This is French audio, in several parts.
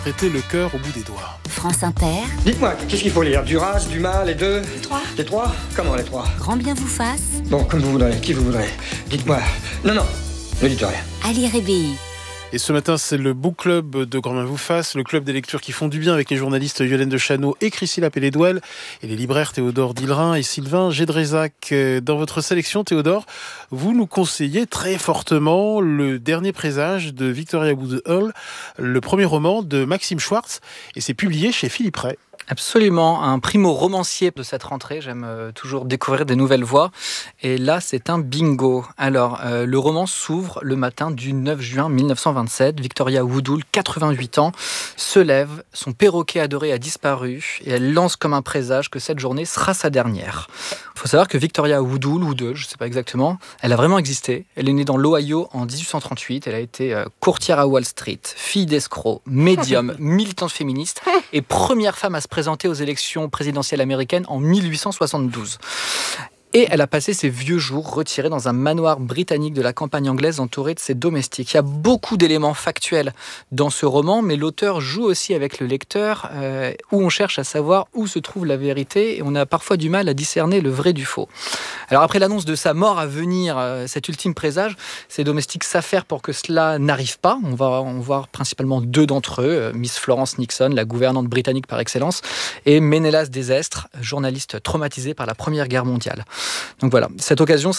Prêtez le cœur au bout des doigts. France Inter. Dites-moi, qu'est-ce qu'il faut lire? Du Ras, du Mas, les deux? Les trois. Les trois? Comment les trois? Grand bien vous fasse. Bon, comme vous voudrez, qui vous voudrez. Dites-moi. Non, ne dites rien. Ali Rébéi. Et ce matin, c'est le Book Club de Grand Bien vous fasse, le club des lectures qui font du bien avec les journalistes Yolène de Chano et Christine Pellédouel et les libraires Théodore Dillerin et Sylvain Gédrézac. Dans votre sélection, Théodore, vous nous conseillez très fortement le dernier présage de Victoria Woodhull, le premier roman de Maxime Schwartz, et c'est publié chez Philippe Ray. Absolument, un primo-romancier de cette rentrée. J'aime toujours découvrir des nouvelles voix. Et là, c'est un bingo. Alors, le roman s'ouvre le matin du 9 juin 1927. Victoria Woodhull, 88 ans, se lève. Son perroquet adoré a disparu. Et elle lance comme un présage que cette journée sera sa dernière. Il faut savoir que Victoria Woodhull, je ne sais pas exactement, elle a vraiment existé. Elle est née dans l'Ohio en 1838. Elle a été courtière à Wall Street, fille d'escroc, médium, militante féministe et première femme à se présenter aux élections présidentielles américaines en 1872. Et elle a passé ses vieux jours retirée dans un manoir britannique de la campagne anglaise entourée de ses domestiques. Il y a beaucoup d'éléments factuels dans ce roman, mais l'auteur joue aussi avec le lecteur où on cherche à savoir où se trouve la vérité et on a parfois du mal à discerner le vrai du faux. Alors après l'annonce de sa mort à venir, cet ultime présage, ses domestiques s'affairent pour que cela n'arrive pas. On va en voir principalement deux d'entre eux, Miss Florence Nixon, la gouvernante britannique par excellence, et Ménélas Desestres, journaliste traumatisé par la Première Guerre mondiale. Donc voilà, cette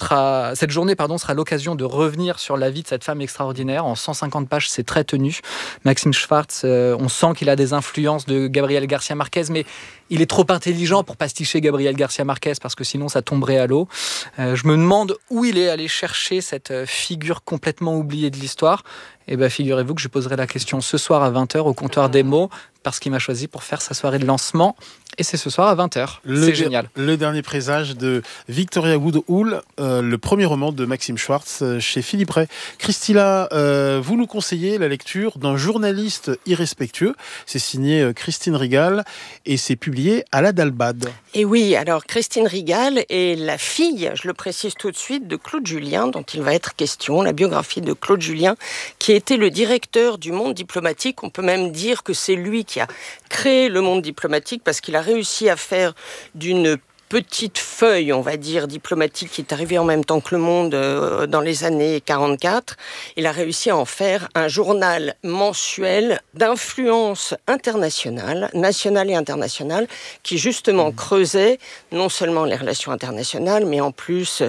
journée sera l'occasion de revenir sur la vie de cette femme extraordinaire. En 150 pages, c'est très tenu. Maxime Schwartz, on sent qu'il a des influences de Gabriel García Márquez, mais il est trop intelligent pour pasticher Gabriel García Márquez parce que sinon ça tomberait à l'eau. Je me demande où il est allé chercher cette figure complètement oubliée de l'histoire. Et bien, figurez-vous que je poserai la question ce soir à 20h au comptoir des mots parce qu'il m'a choisi pour faire sa soirée de lancement. Et c'est ce soir à 20h. C'est génial. Le dernier présage de Victoria Woodhull, le premier roman de Maxime Schwartz chez Philippe Ray. Christina, vous nous conseillez la lecture d'un journaliste irrespectueux. C'est signé Christine Rigal et c'est publié à la Dalbad. Et oui, alors Christine Rigal est la fille, je le précise tout de suite, de Claude Julien, dont il va être question, la biographie de Claude Julien, qui était le directeur du Monde diplomatique. On peut même dire que c'est lui qui a créé le Monde diplomatique parce qu'il a réussi à faire d'une petite feuille, on va dire, diplomatique qui est arrivée en même temps que Le Monde dans les années 44. Il a réussi à en faire un journal mensuel d'influence internationale, nationale et internationale, qui justement creusait non seulement les relations internationales, mais en plus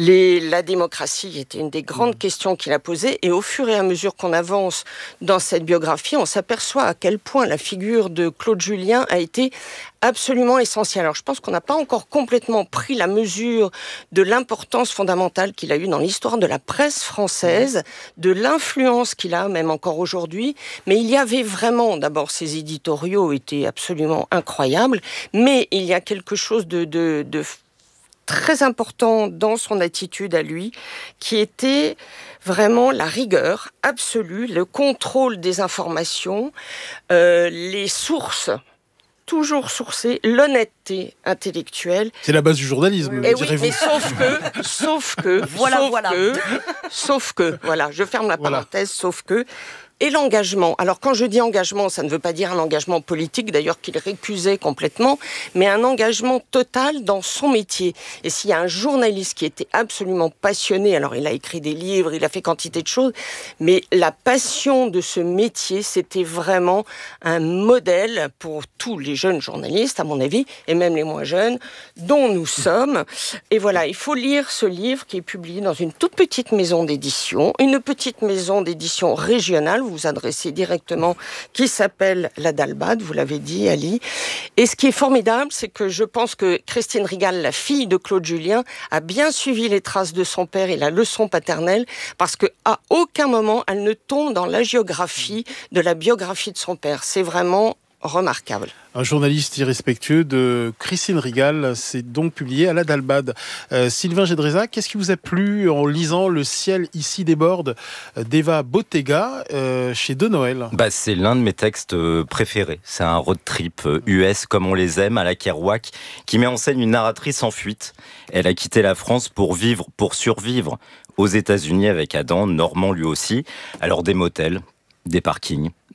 la démocratie était une des grandes questions qu'il a posées. Et au fur et à mesure qu'on avance dans cette biographie, on s'aperçoit à quel point la figure de Claude Julien a été absolument essentiel. Alors, je pense qu'on n'a pas encore complètement pris la mesure de l'importance fondamentale qu'il a eue dans l'histoire de la presse française, de l'influence qu'il a, même encore aujourd'hui. Mais il y avait vraiment, d'abord, ses éditoriaux étaient absolument incroyables, mais il y a quelque chose de très important dans son attitude à lui, qui était vraiment la rigueur absolue, le contrôle des informations, les sources, toujours sourcé, l'honnêteté intellectuelle. C'est la base du journalisme, et direz-vous. Oui, mais sauf que, je ferme la parenthèse, sauf que, et l'engagement. Alors quand je dis engagement, ça ne veut pas dire un engagement politique, d'ailleurs qu'il récusait complètement, mais un engagement total dans son métier. Et s'il y a un journaliste qui était absolument passionné, alors il a écrit des livres, il a fait quantité de choses, mais la passion de ce métier, c'était vraiment un modèle pour tous les jeunes journalistes, à mon avis, et même les moins jeunes, dont nous sommes. Et voilà, il faut lire ce livre qui est publié dans une toute petite maison d'édition, une petite maison d'édition régionale, vous adressez directement, qui s'appelle la Dalbad, vous l'avez dit, Ali. Et ce qui est formidable, c'est que je pense que Christine Rigal, la fille de Claude Julien, a bien suivi les traces de son père et la leçon paternelle, parce qu'à aucun moment, elle ne tombe dans l'hagiographie de la biographie de son père. C'est vraiment remarquable. Un journaliste irrespectueux de Christine Rigal, c'est donc publié à la Dalbad. Sylvain Gédrézac, qu'est-ce qui vous a plu en lisant Le ciel ici déborde d'Eva Bottega chez De Noël? C'est l'un de mes textes préférés. C'est un road trip US comme on les aime à la Kerouac qui met en scène une narratrice en fuite. Elle a quitté la France pour survivre aux États-Unis avec Adam, normand lui aussi. Alors des motels, des parkings,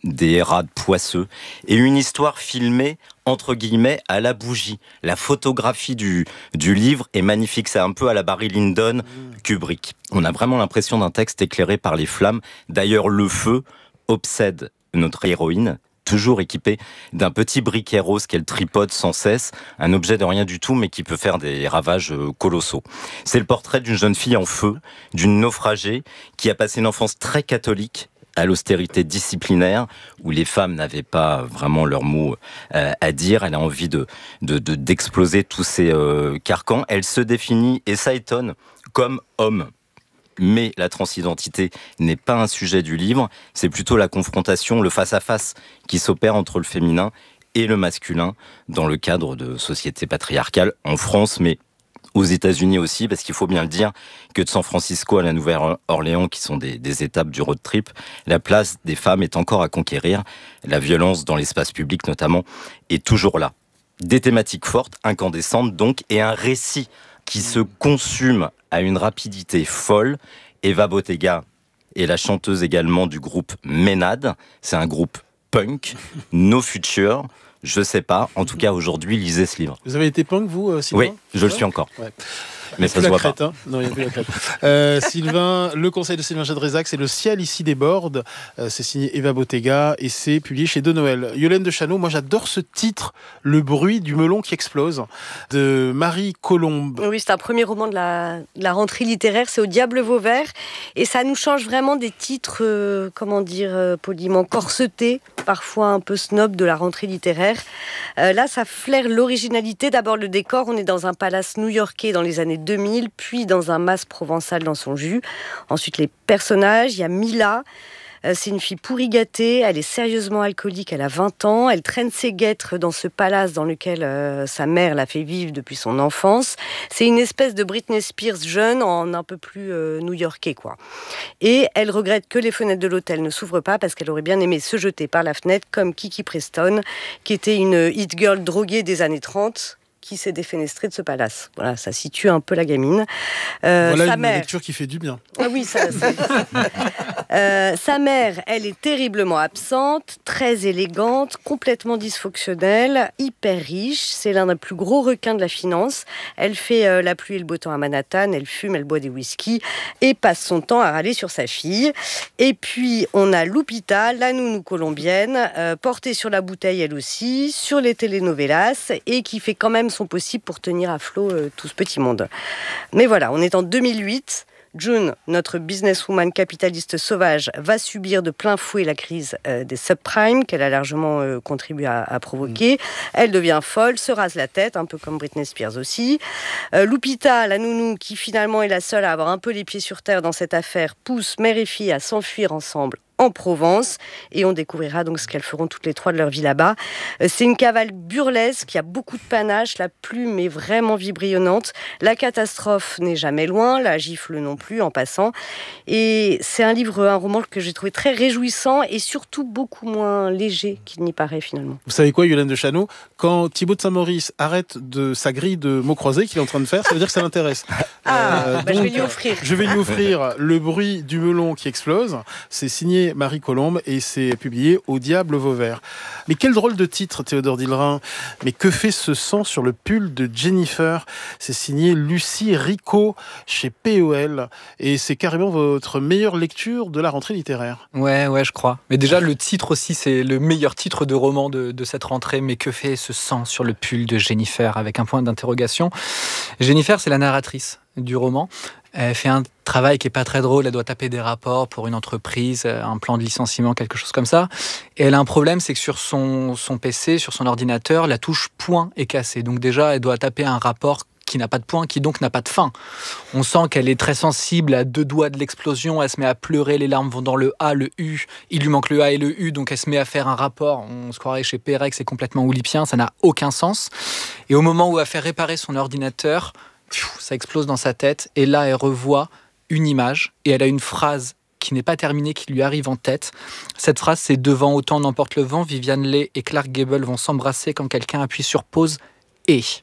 des rades poisseux, et une histoire filmée entre guillemets à la bougie. La photographie du livre est magnifique, c'est un peu à la Barry Lyndon, Kubrick. On a vraiment l'impression d'un texte éclairé par les flammes. D'ailleurs, le feu obsède notre héroïne, toujours équipée d'un petit briquet rose qu'elle tripote sans cesse, un objet de rien du tout mais qui peut faire des ravages colossaux. C'est le portrait d'une jeune fille en feu, d'une naufragée qui a passé une enfance très catholique, à l'austérité disciplinaire, où les femmes n'avaient pas vraiment leur mot à dire. Elle a envie d'exploser tous ces carcans. Elle se définit, et ça étonne, comme homme. Mais la transidentité n'est pas un sujet du livre, c'est plutôt la confrontation, le face-à-face qui s'opère entre le féminin et le masculin dans le cadre de sociétés patriarcales en France, mais aux États-Unis aussi, parce qu'il faut bien le dire que de San Francisco à la Nouvelle-Orléans, qui sont des étapes du road trip, la place des femmes est encore à conquérir. La violence dans l'espace public notamment est toujours là. Des thématiques fortes, incandescentes donc, et un récit qui se consume à une rapidité folle. Eva Bottega est la chanteuse également du groupe Ménade. C'est un groupe punk, No Future. Je sais pas. En tout cas, aujourd'hui, lisez ce livre. Vous avez été punk, vous, Sylvain ? Oui, je le suis encore. Ouais. Mais ça se voit pas. Hein. Non, il n'y a plus la crête. Sylvain, le conseil de Sylvain Gédrézac, c'est Le ciel ici déborde. C'est signé Eva Bottega et c'est publié chez De Noël. Yolène de Chano, moi j'adore ce titre, Le bruit du melon qui explose, de Marie Colombe. Oui, c'est un premier roman de la rentrée littéraire, c'est Au diable Vauvert. Et ça nous change vraiment des titres, poliment corsetés, parfois un peu snob de la rentrée littéraire. Là, ça flaire l'originalité. D'abord, le décor, on est dans un palace new-yorkais dans les années 2000, puis dans un mas provençal dans son jus. Ensuite, les personnages, il y a Mila. C'est une fille pourri gâtée, elle est sérieusement alcoolique, elle a 20 ans, elle traîne ses guêtres dans ce palace dans lequel sa mère l'a fait vivre depuis son enfance. C'est une espèce de Britney Spears jeune en un peu plus new-yorkais, quoi. Et elle regrette que les fenêtres de l'hôtel ne s'ouvrent pas parce qu'elle aurait bien aimé se jeter par la fenêtre comme Kiki Preston, qui était une hit girl droguée des années 30, qui s'est défenestrée de ce palace. Voilà, ça situe un peu la gamine. Voilà sa une mère... lecture qui fait du bien. Ah oui, sa mère, elle est terriblement absente, très élégante, complètement dysfonctionnelle, hyper riche. C'est l'un des plus gros requins de la finance. Elle fait la pluie et le beau temps à Manhattan, elle fume, elle boit des whisky et passe son temps à râler sur sa fille. Et puis, on a Lupita, la nounou colombienne, portée sur la bouteille elle aussi, sur les telenovelas et qui fait quand même son possible pour tenir à flot tout ce petit monde. Mais voilà, on est en 2008. June, notre businesswoman capitaliste sauvage, va subir de plein fouet la crise des subprimes qu'elle a largement contribué à provoquer. Elle devient folle, se rase la tête, un peu comme Britney Spears aussi. Lupita, la nounou, qui finalement est la seule à avoir un peu les pieds sur terre dans cette affaire, pousse mère et fille à s'enfuir ensemble en Provence, et on découvrira donc ce qu'elles feront toutes les trois de leur vie là-bas. C'est une cavale burlesque, qui a beaucoup de panache, la plume est vraiment vibrillonnante, la catastrophe n'est jamais loin, la gifle non plus en passant, et c'est un roman que j'ai trouvé très réjouissant et surtout beaucoup moins léger qu'il n'y paraît finalement. Vous savez quoi, Yolène de Chano ? Quand Thibaut de Saint-Maurice arrête de sa grille de mots croisés qu'il est en train de faire, ça veut dire que ça l'intéresse. Je vais lui offrir. Je vais lui offrir Le bruit du melon qui explose. C'est signé Marie Colombe et c'est publié Au diable Vauvert. Mais quel drôle de titre, Théodore Dillerin. Mais que fait ce sang sur le pull de Jennifer ? C'est signé Lucie Ricot chez POL et c'est carrément votre meilleure lecture de la rentrée littéraire. Ouais, je crois. Mais déjà, le titre aussi, c'est le meilleur titre de roman de cette rentrée. Mais que fait ce sang sur le pull de Jennifer ? Avec un point d'interrogation. Jennifer, c'est la narratrice du roman. Elle fait un travail qui est pas très drôle, elle doit taper des rapports pour une entreprise, un plan de licenciement, quelque chose comme ça. Et elle a un problème, c'est que sur son PC, sur son ordinateur, la touche point est cassée. Donc déjà, elle doit taper un rapport qui n'a pas de point, qui donc n'a pas de fin. On sent qu'elle est très sensible à 2 doigts de l'explosion, elle se met à pleurer, les larmes vont dans le A, le U, il lui manque le A et le U, donc elle se met à faire un rapport, on se croirait chez Pérex, c'est complètement oulipien, ça n'a aucun sens. Et au moment où elle fait réparer son ordinateur, ça explose dans sa tête, et là elle revoit une image, et elle a une phrase qui n'est pas terminée, qui lui arrive en tête. Cette phrase, c'est « Devant autant n'emporte le vent, Viviane Leigh et Clark Gable vont s'embrasser quand quelqu'un appuie sur pause et... »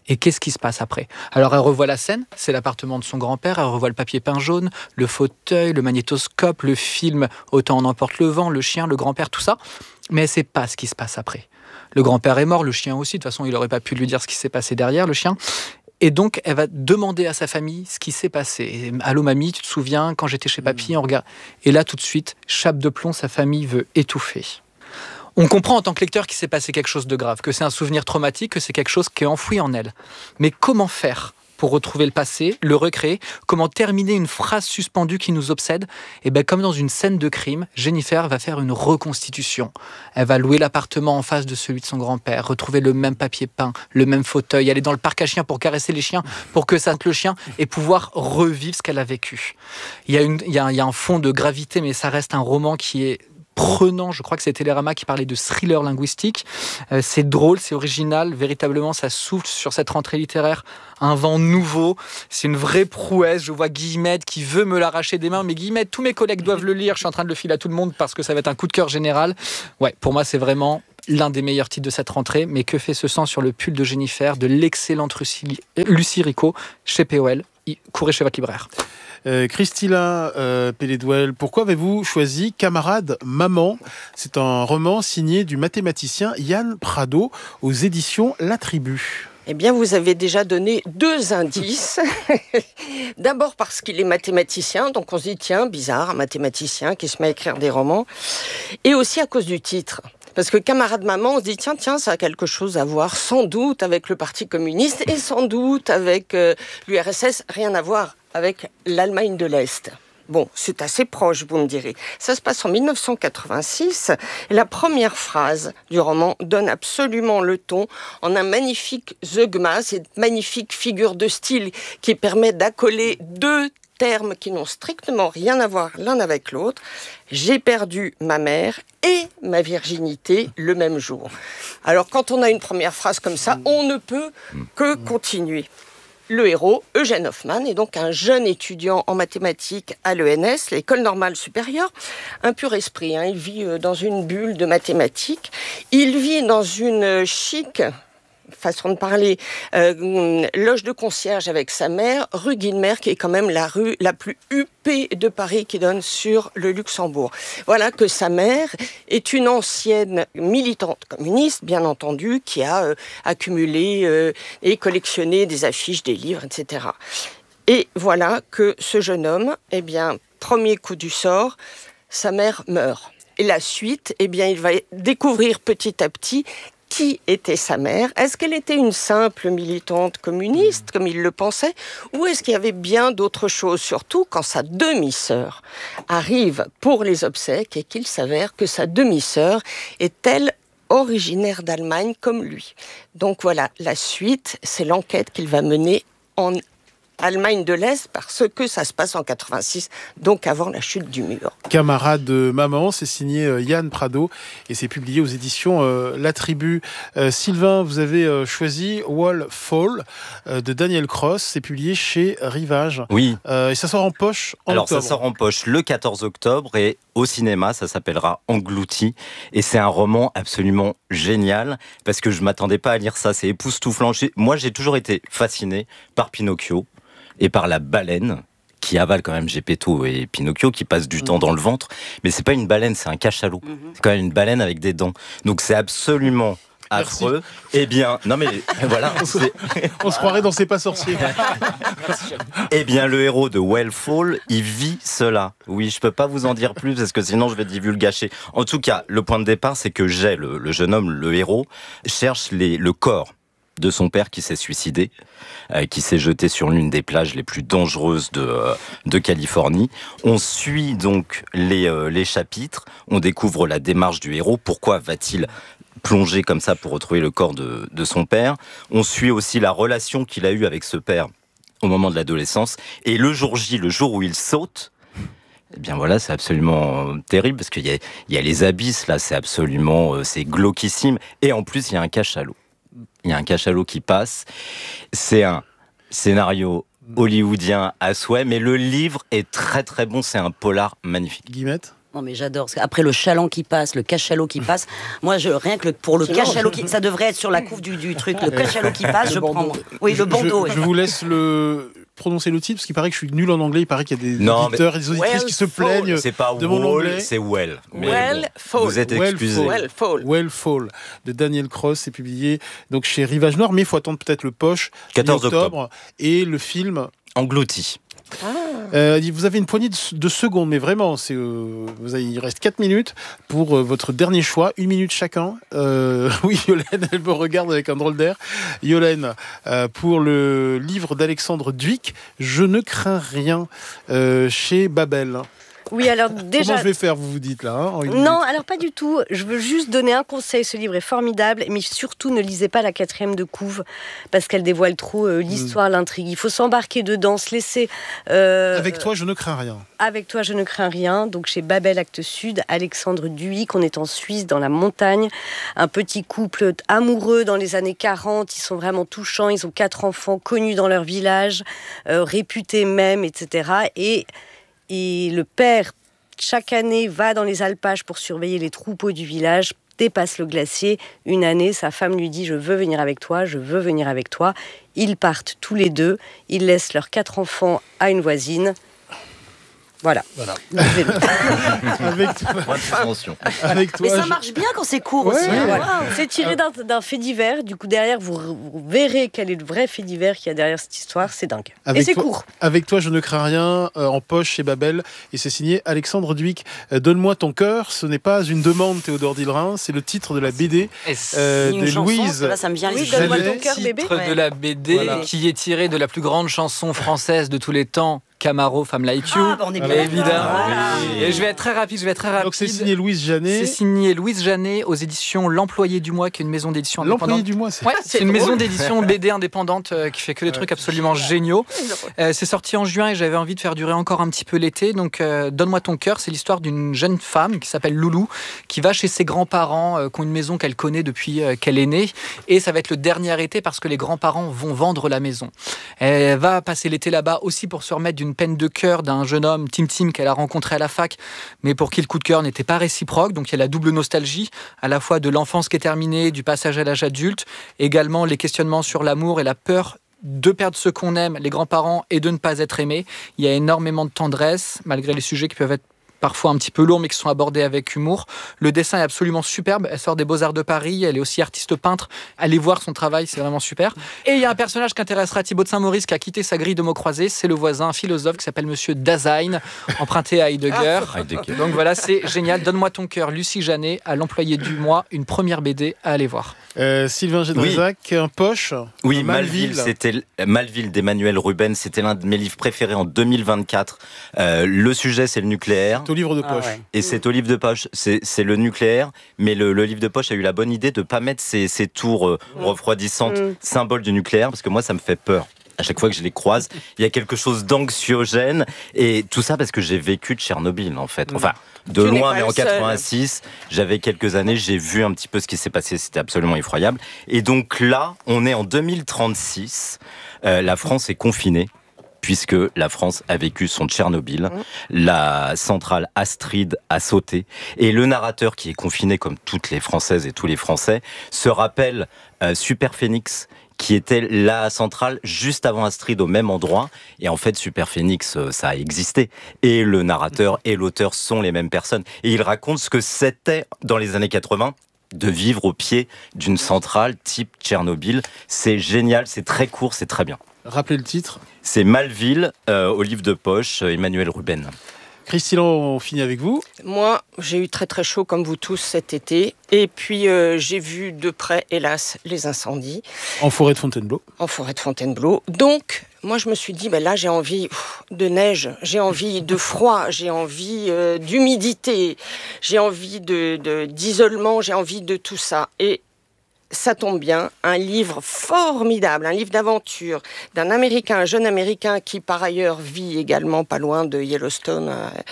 Et qu'est-ce qui se passe après ? Alors elle revoit la scène, c'est l'appartement de son grand-père, elle revoit le papier peint jaune, le fauteuil, le magnétoscope, le film « Autant en emporte le vent », le chien, le grand-père, tout ça. Mais elle ne sait pas ce qui se passe après. Le grand-père est mort, le chien aussi, de toute façon il n'aurait pas pu lui dire ce qui s'est passé derrière, le chien. Et donc, elle va demander à sa famille ce qui s'est passé. Allô mamie, tu te souviens, quand j'étais chez papy, on regarde. Et là, tout de suite, chape de plomb, sa famille veut étouffer. On comprend en tant que lecteur qu'il s'est passé quelque chose de grave, que c'est un souvenir traumatique, que c'est quelque chose qui est enfoui en elle. Mais comment faire pour retrouver le passé, le recréer ? Comment terminer une phrase suspendue qui nous obsède ? Et bien, comme dans une scène de crime, Jennifer va faire une reconstitution. Elle va louer l'appartement en face de celui de son grand-père, retrouver le même papier peint, le même fauteuil, aller dans le parc à chiens pour caresser les chiens, pour que ça sente le chien et pouvoir revivre ce qu'elle a vécu. Il y a un fond de gravité, mais ça reste un roman qui est prenant. Je crois que c'est Télérama qui parlait de thriller linguistique. C'est drôle, c'est original. Véritablement, ça souffle sur cette rentrée littéraire un vent nouveau. C'est une vraie prouesse. Je vois Guillemette qui veut me l'arracher des mains. Mais Guillemette, tous mes collègues doivent le lire. Je suis en train de le filer à tout le monde parce que ça va être un coup de cœur général. Ouais, pour moi, c'est vraiment l'un des meilleurs titres de cette rentrée. Mais que fait ce sang sur le pull de Jennifer de l'excellente Lucie Rico chez POL. Courez chez votre libraire. Christina Pelledouel, pourquoi avez-vous choisi Camarade Maman ? C'est un roman signé du mathématicien Yann Prado aux éditions La Tribu. Eh bien, vous avez déjà donné 2 indices. D'abord parce qu'il est mathématicien, donc on se dit, tiens, bizarre, un mathématicien qui se met à écrire des romans. Et aussi à cause du titre. Parce que Camarade Maman, on se dit, tiens, ça a quelque chose à voir sans doute avec le Parti communiste et sans doute avec l'URSS, rien à voir avec l'Allemagne de l'Est. Bon, c'est assez proche, vous me direz. Ça se passe en 1986. Et la première phrase du roman donne absolument le ton en un magnifique zeugma, cette magnifique figure de style qui permet d'accoler 2 termes qui n'ont strictement rien à voir l'un avec l'autre. J'ai perdu ma mère et ma virginité le même jour. Alors, quand on a une première phrase comme ça, on ne peut que continuer. Le héros, Eugène Hoffmann, est donc un jeune étudiant en mathématiques à l'ENS, l'École normale supérieure. Un pur esprit, il vit dans une bulle de mathématiques. Il vit dans une chic, façon de parler, loge de concierge avec sa mère, rue Guilmer, qui est quand même la rue la plus huppée de Paris, qui donne sur le Luxembourg. Voilà que sa mère est une ancienne militante communiste, bien entendu, qui a accumulé et collectionné des affiches, des livres, etc. Et voilà que ce jeune homme, eh bien, premier coup du sort, sa mère meurt. Et la suite, eh bien, il va découvrir petit à petit qui était sa mère. Est-ce qu'elle était une simple militante communiste, comme il le pensait, ou est-ce qu'il y avait bien d'autres choses, surtout quand sa demi-sœur arrive pour les obsèques et qu'il s'avère que sa demi-sœur est elle originaire d'Allemagne comme lui. Donc voilà, la suite, c'est l'enquête qu'il va mener en Allemagne de l'Est, parce que ça se passe en 86, donc avant la chute du mur. Camarade Maman, c'est signé Yann Prado et c'est publié aux éditions La Tribu. Sylvain, vous avez choisi Wall Fall de Daniel Cross, c'est publié chez Rivage. Oui. Et ça sort en poche en octobre. Ça sort en poche le 14 octobre et au cinéma, ça s'appellera Englouti. Et c'est un roman absolument génial parce que je ne m'attendais pas à lire ça, c'est époustouflant. Moi, j'ai toujours été fasciné par Pinocchio et par la baleine qui avale quand même Geppetto et Pinocchio, qui passe du temps dans le ventre. Mais c'est pas une baleine, c'est un cachalot. C'est quand même une baleine avec des dents. Donc c'est absolument affreux. Eh bien, non mais voilà. On se croirait dans C'est pas sorcier. Eh bien, le héros de Wellfall, il vit cela. Oui, je peux pas vous en dire plus parce que sinon je vais divulgacher. En tout cas, le point de départ, c'est que Jay, le jeune homme, le héros, cherche le corps de son père qui s'est suicidé, qui s'est jeté sur l'une des plages les plus dangereuses de Californie. On suit donc les chapitres, on découvre la démarche du héros, pourquoi va-t-il plonger comme ça pour retrouver le corps de son père. On suit aussi la relation qu'il a eue avec ce père au moment de l'adolescence, et le jour J, le jour où il saute, eh bien voilà, c'est absolument terrible, parce qu'il y a les abysses, là, c'est glauquissime, et en plus, il y a un cachalot. Il y a un cachalot qui passe. C'est un scénario hollywoodien à souhait, mais le livre est très très bon. C'est un polar magnifique. Guillemette ? Non mais j'adore. Après le chaland qui passe, le cachalot qui passe, moi rien que pour le cachalot ça devrait être sur la couve du truc. Le cachalot qui passe, je prends. Oui, le bandeau. Je vous laisse prononcer le titre parce qu'il paraît que je suis nul en anglais. Il paraît qu'il y a des auditeurs et des auditrices qui se plaignent. C'est pas de mon anglais. C'est Well. Vous êtes excusés. Well Fall de Daniel Cross, c'est publié donc chez Rivage Noir, mais il faut attendre peut-être le poche 14 octobre et le film Englouti. Vous avez une poignée de secondes, mais vraiment, il reste 4 minutes pour votre dernier choix, 1 minute chacun. Oui, Yolène, elle me regarde avec un drôle d'air. Yolène, pour le livre d'Alexandre Duyck, Je ne crains rien, chez Babel. Oui, alors déjà... Comment je vais faire, vous dites là Non, alors pas du tout. Je veux juste donner un conseil. Ce livre est formidable, mais surtout ne lisez pas la 4e de couve parce qu'elle dévoile trop l'histoire, l'intrigue. Il faut s'embarquer dedans, se laisser... Avec toi, je ne crains rien. Avec toi, je ne crains rien. Donc chez Babel, Actes Sud, Alexandre Duyck. On est en Suisse, dans la montagne. Un petit couple amoureux dans les années 40. Ils sont vraiment touchants. Ils ont 4 enfants connus dans leur village, réputés même, etc. Et le père, chaque année, va dans les alpages pour surveiller les troupeaux du village, dépasse le glacier. Une année, sa femme lui dit « Je veux venir avec toi, je veux venir avec toi ». Ils partent tous les deux. Ils laissent leurs 4 enfants à une voisine. Voilà. Avec toi, mais ça marche bien quand c'est court aussi. Voilà. C'est tiré d'un fait divers. Du coup, derrière, vous verrez quel est le vrai fait divers qu'il y a derrière cette histoire. C'est dingue. Et c'est court. Avec toi, je ne crains rien, en poche chez Babel. Et c'est signé Alexandre Duyck. Donne-moi ton cœur. Ce n'est pas une demande, Théodore Dillerin. C'est le titre de la BD de Louise. Là, ça me vient les Donne-moi ton cœur, bébé. Titre de la BD qui est tiré de la plus grande chanson française de tous les temps. Camaro, Femme Like You, on est bien évidemment. Et je vais être très rapide. Donc c'est signé Louise Janet. C'est signé Louise Janet aux éditions L'Employé du Mois, qui est une maison d'édition indépendante. L'Employé du Mois, c'est une maison d'édition BD indépendante qui fait que des trucs absolument géniaux. C'est sorti en juin et j'avais envie de faire durer encore un petit peu l'été. Donc Donne-moi ton cœur, c'est l'histoire d'une jeune femme qui s'appelle Loulou, qui va chez ses grands-parents, qui ont une maison qu'elle connaît depuis qu'elle est née. Et ça va être le dernier été parce que les grands-parents vont vendre la maison. Elle va passer l'été là-bas aussi pour se remettre d'une peine de cœur d'un jeune homme, Tim, qu'elle a rencontré à la fac, mais pour qui le coup de cœur n'était pas réciproque. Donc il y a la double nostalgie, à la fois de l'enfance qui est terminée, du passage à l'âge adulte, également les questionnements sur l'amour et la peur de perdre ceux qu'on aime, les grands-parents, et de ne pas être aimé. Il y a énormément de tendresse, malgré les sujets qui peuvent être parfois un petit peu lourds mais qui sont abordés avec humour. Le dessin est absolument superbe, elle sort des Beaux-Arts de Paris, elle est aussi artiste peintre, allez voir son travail, c'est vraiment super. Et il y a un personnage qui intéressera Thibaut de Saint-Maurice qui a quitté sa grille de mots croisés, c'est le voisin philosophe qui s'appelle Monsieur Dasein, emprunté à Heidegger. Donc voilà, c'est génial. Donne-moi ton cœur, Lucie Janet, à L'Employé du Mois, une première BD à aller voir. Sylvain Gédrézac, un poche. Oui, Malville, c'était Malville d'Emmanuel Ruben, c'était l'un de mes livres préférés en 2024. Le sujet, c'est le nucléaire. C'est au livre de poche. Et c'est au livre de poche, c'est le nucléaire, mais le livre de poche a eu la bonne idée de ne pas mettre ces tours refroidissantes, symboles du nucléaire, parce que moi, ça me fait peur. À chaque fois que je les croise, il y a quelque chose d'anxiogène, et tout ça parce que j'ai vécu de Tchernobyl, en fait. Enfin, de loin, mais en 86, j'avais quelques années, j'ai vu un petit peu ce qui s'est passé, c'était absolument effroyable. Et donc là, on est en 2036, la France est confinée, puisque la France a vécu son Tchernobyl, la centrale Astrid a sauté, et le narrateur, qui est confiné comme toutes les Françaises et tous les Français, se rappelle Super Phoenix, qui était la centrale juste avant Astrid au même endroit. Et en fait, Super Phoenix, ça a existé. Et le narrateur et l'auteur sont les mêmes personnes. Et il raconte ce que c'était dans les années 80 de vivre au pied d'une centrale type Tchernobyl. C'est génial, c'est très court, c'est très bien. Rappelez le titre. C'est Malville, au livre de poche, Emmanuel Ruben. Christine, on finit avec vous. Moi, j'ai eu très très chaud comme vous tous cet été. Et puis, j'ai vu de près, hélas, les incendies. En forêt de Fontainebleau. En forêt de Fontainebleau. Donc, moi, je me suis dit, là, j'ai envie de neige, j'ai envie de froid, j'ai envie d'humidité, j'ai envie d'isolement, j'ai envie de tout ça. Et ça tombe bien, un livre formidable, un livre d'aventure d'un Américain, un jeune Américain qui par ailleurs vit également pas loin de Yellowstone,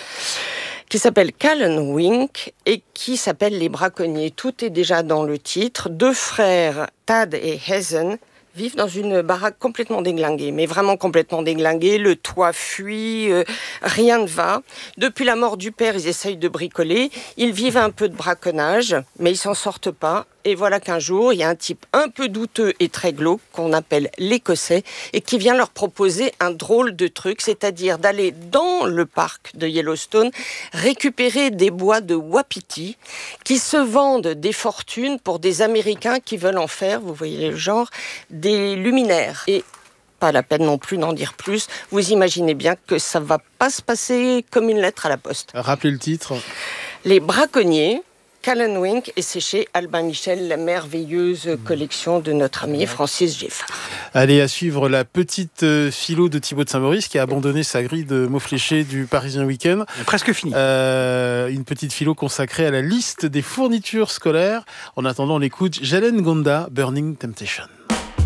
qui s'appelle Callan Wink et qui s'appelle Les Braconniers. Tout est déjà dans le titre. 2 frères, Tad et Hazen, vivent dans une baraque complètement déglinguée, mais vraiment complètement déglinguée. Le toit fuit, rien ne va. Depuis la mort du père, ils essayent de bricoler. Ils vivent un peu de braconnage, mais ils s'en sortent pas. Et voilà qu'un jour, il y a un type un peu douteux et très glauque qu'on appelle l'Écossais et qui vient leur proposer un drôle de truc, c'est-à-dire d'aller dans le parc de Yellowstone récupérer des bois de wapiti qui se vendent des fortunes pour des Américains qui veulent en faire, vous voyez le genre, des luminaires. Et pas la peine non plus d'en dire plus. Vous imaginez bien que ça va pas se passer comme une lettre à la poste. Rappelez le titre. Les braconniers. Callan Wink et c'est chez Albin Michel, la merveilleuse collection de notre ami Francis Geffard. Allez, à suivre la petite philo de Thibaut de Saint-Maurice qui a abandonné sa grille de mots fléchés du Parisien Week-end. Presque fini. Une petite philo consacrée à la liste des fournitures scolaires. En attendant, on écoute Jalen Gonda, Burning Temptation.